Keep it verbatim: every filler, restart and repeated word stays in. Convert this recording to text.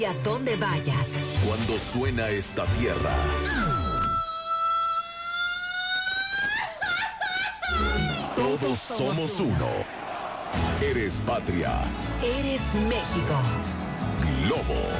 Y a donde vayas. Cuando suena esta tierra, todos somos uno. Eres patria. Eres México. Globo.